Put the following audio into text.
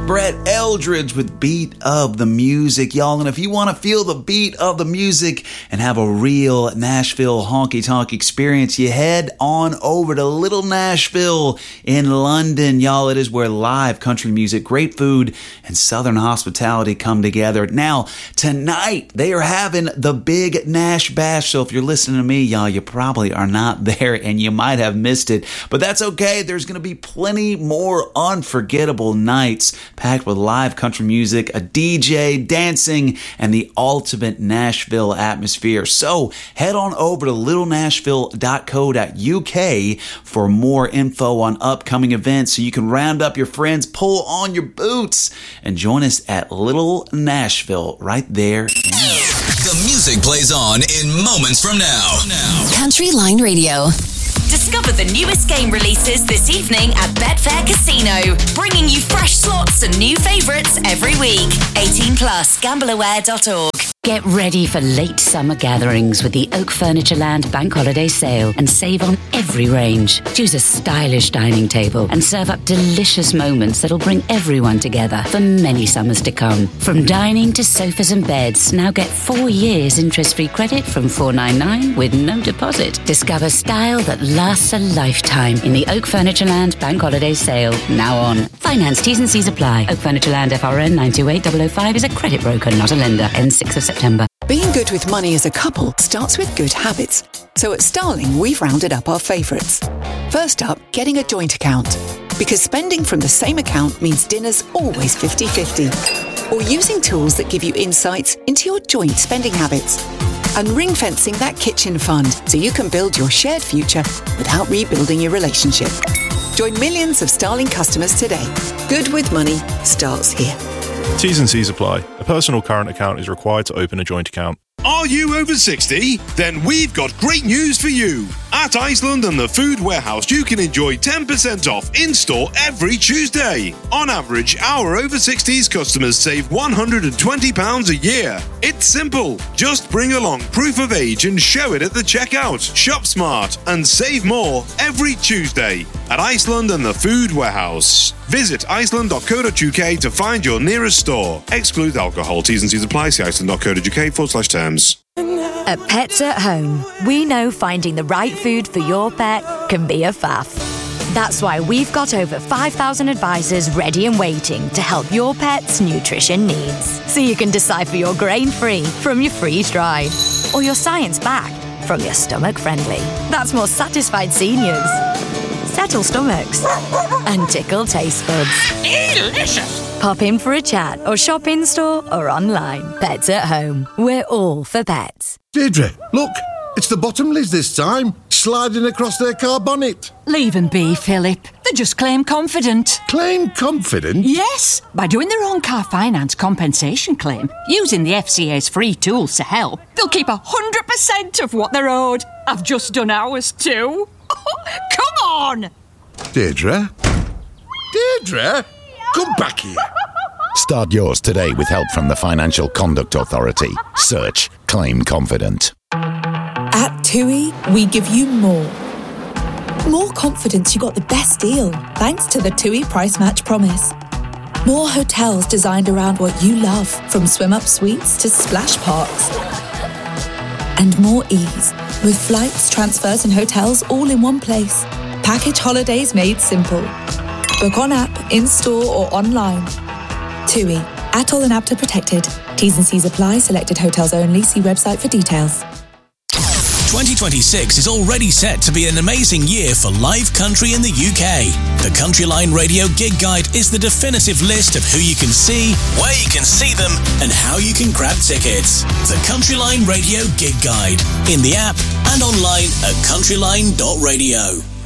Brett Eldredge with Beat of the Music, y'all. And if you want to feel the beat of the music and have a real Nashville honky-tonk experience, you head on over to Little Nashville in London, y'all. It is where live country music, great food, and Southern hospitality come together. Now, tonight, they are having the Big Nash Bash. So if you're listening to me, y'all, you probably are not there and you might have missed it. But that's okay. There's going to be plenty more unforgettable nights packed with live country music, a DJ, dancing, and the ultimate Nashville atmosphere. So head on over to littlenashville.co.uk for more info on upcoming events so you can round up your friends, pull on your boots, and join us at Little Nashville right there. The music plays on in moments from now. Country Line Radio. Discover the newest game releases this evening at Betfair Casino, bringing you fresh slots and new favourites every week. 18 plus, gambleaware.org. Get ready for late summer gatherings with the Oak Furnitureland Bank Holiday Sale and save on every range. Choose a stylish dining table and serve up delicious moments that'll bring everyone together for many summers to come. From dining to sofas and beds, now get 4 years interest-free credit from $4.99 with no deposit. Discover style that lasts a lifetime in the Oak Furnitureland Bank Holiday Sale, now on. Finance T's and C's apply. Oak Furnitureland FRN 928005 is a credit broker, not a lender. Ends 6th of September. Being good with money as a couple starts with good habits. So at Starling, we've rounded up our favourites. First up, getting a joint account. Because spending from the same account means dinner's always 50-50. Or using tools that give you insights into your joint spending habits. And ring-fencing that kitchen fund so you can build your shared future without rebuilding your relationship. Join millions of Starling customers today. Good with money starts here. T's and C's apply. A personal current account is required to open a joint account. Are you over 60? Then we've got great news for you. At Iceland and the Food Warehouse, you can enjoy 10% off in-store every Tuesday. On average, our over 60s customers save £120 a year. It's simple. Just bring along proof of age and show it at the checkout. Shop smart and save more every Tuesday at Iceland and the Food Warehouse. Visit iceland.co.uk to find your nearest store. Exclude alcohol. T's and C's apply. See iceland.co.uk/terms. At Pets at Home, we know finding the right food for your pet can be a faff. That's why we've got over 5,000 advisors ready and waiting to help your pet's nutrition needs. So you can decipher your grain-free from your freeze-dried, or your science-backed from your stomach-friendly. That's more satisfied seniors, settle stomachs, and tickle taste buds. Delicious! Pop in for a chat or shop in-store or online. Pets at Home. We're all for pets. Deirdre, look, it's the bottom lids this time, sliding across their car bonnet. Leave them be, Philip. They just claim confident. Claim confident? Yes, by doing their own car finance compensation claim, using the FCA's free tools to help, they'll keep 100% of what they're owed. I've just done ours too. Come on! Deirdre? Deirdre? Come back here. Start yours today with help from the Financial Conduct Authority. Search Claim Confident. At TUI, we give you more. More confidence you got the best deal, thanks to the TUI Price Match Promise. More hotels designed around what you love, from swim-up suites to splash parks. And more ease, with flights, transfers and hotels all in one place. Package holidays made simple. Book on app, in-store or online. TUI. ATOL and APTA protected. T's and C's apply. Selected hotels only. See website for details. 2026 is already set to be an amazing year for live country in the UK. The Country Line Radio Gig Guide is the definitive list of who you can see, where you can see them, and how you can grab tickets. The Country Line Radio Gig Guide, in the app and online at countryline.radio.